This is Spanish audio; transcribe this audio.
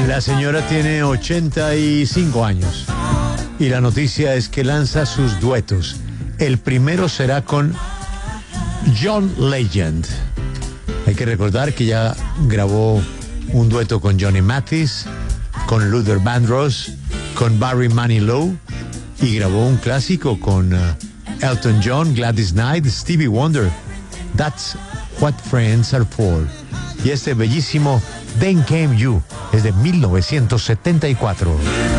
La señora tiene 85 años y la noticia es que lanza sus duetos. El primero será con John Legend. Hay que recordar que ya grabó un dueto con Johnny Mathis, con Luther Vandross, con Barry Manilow y grabó un clásico con Elton John, Gladys Knight, Stevie Wonder. That's What Friends Are For. Y este bellísimo Then Came You es de 1974.